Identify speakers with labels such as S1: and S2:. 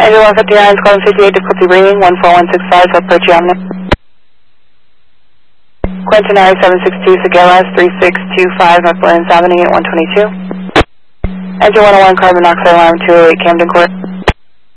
S1: Engine 159 is calling 58, difficulty ringing, 14165, South Bridge, Yamna. Quintanary 762, Seguelas, 3625, North Williams Avenue, 122. Engine 101, carbon monoxide alarm 208, Camden Court.